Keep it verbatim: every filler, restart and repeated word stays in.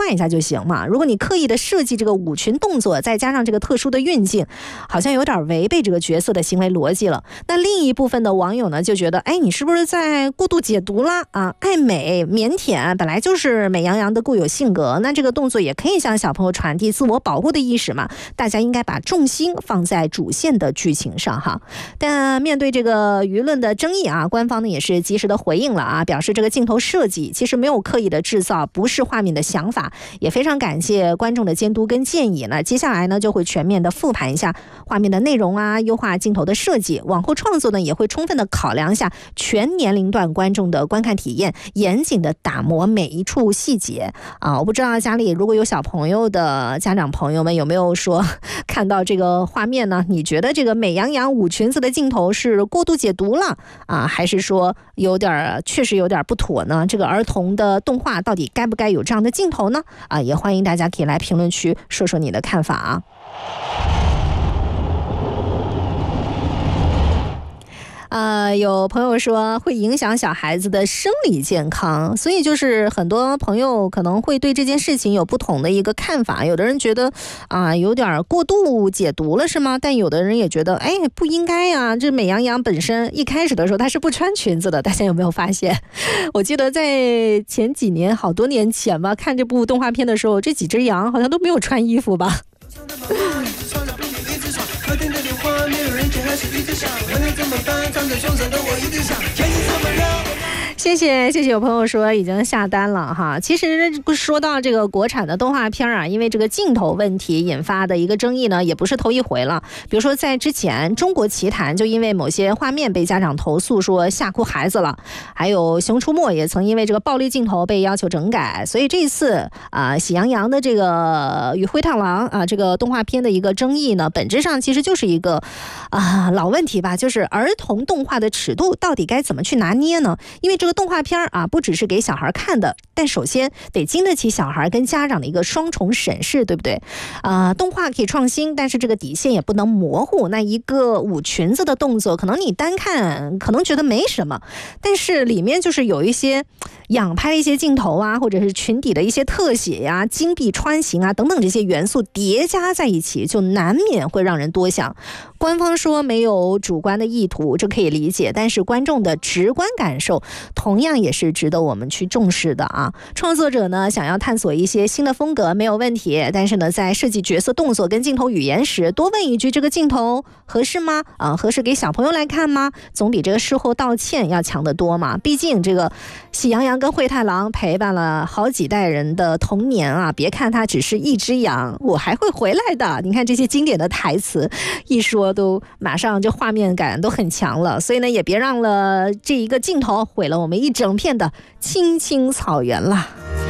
换一下就行嘛。如果你刻意的设计这个舞裙动作，再加上这个特殊的运镜，好像有点违背这个角色的行为逻辑了。那另一部分的网友呢，就觉得，哎，你是不是在过度解读啦？啊，爱美腼腆本来就是美羊羊的固有性格，那这个动作也可以向小朋友传递自我保护的意识嘛。大家应该把重心放在主线的剧情上哈。但面对这个舆论的争议啊，官方呢也是及时的回应了啊，表示这个镜头设计其实没有刻意的制造不是画面的想法，也非常感谢观众的监督跟建议。那接下来呢就会全面的复盘一下画面的内容啊，优化镜头的设计，往后创作呢也会充分的考量一下全年龄段观众的观看体验，严谨的打磨每一处细节啊。我不知道家里如果有小朋友的家长朋友们有没有说看到这个画面呢？你觉得这个美羊羊舞裙子的镜头是过度解读了啊，还是说有点确实有点不妥呢？这个儿童的动画到底该不该有这样的镜头呢？啊，也欢迎大家可以来评论区说说你的看法啊。呃，有朋友说会影响小孩子的生理健康，所以就是很多朋友可能会对这件事情有不同的一个看法。有的人觉得啊，有点过度解读了是吗？但有的人也觉得，哎，不应该呀。这美羊羊本身一开始的时候它是不穿裙子的，大家有没有发现？我记得在前几年，好多年前吧，看这部动画片的时候，这几只羊好像都没有穿衣服吧。谢谢谢谢，有朋友说已经下单了哈。其实说到这个国产的动画片啊，因为这个镜头问题引发的一个争议呢，也不是头一回了。比如说在之前，中国奇谭就因为某些画面被家长投诉说吓哭孩子了，还有熊出没也曾因为这个暴力镜头被要求整改。所以这一次啊、呃，喜羊羊的这个与灰太狼啊、呃、这个动画片的一个争议呢，本质上其实就是一个啊、呃、老问题吧，就是儿童动画的尺度到底该怎么去拿捏呢？因为这个动画片啊，不只是给小孩看的，但首先得经得起小孩跟家长的一个双重审视，对不对？啊、呃，动画可以创新，但是这个底线也不能模糊。那一个舞裙子的动作，可能你单看可能觉得没什么，但是里面就是有一些仰拍的一些镜头啊，或者是裙底的一些特写呀、啊、金币穿行啊等等这些元素叠加在一起，就难免会让人多想。官方说没有主观的意图，这可以理解，但是观众的直观感受同样也是值得我们去重视的啊。创作者呢想要探索一些新的风格没有问题，但是呢在设计角色动作跟镜头语言时，多问一句这个镜头合适吗？啊，合适给小朋友来看吗？总比这个事后道歉要强得多嘛。毕竟这个喜羊羊跟灰太狼陪伴了好几代人的童年啊，别看它只是一只羊，我还会回来的。你看这些经典的台词一说都马上就画面感都很强了，所以呢也别让了这一个镜头毁了我们一整片的青青草原了。